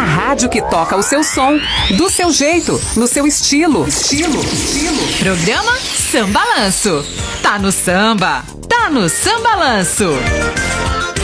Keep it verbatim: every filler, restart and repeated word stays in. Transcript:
A rádio que toca o seu som, do seu jeito, no seu estilo. Estilo, estilo. Programa Sambalanço. Tá no samba, tá no Sambalanço.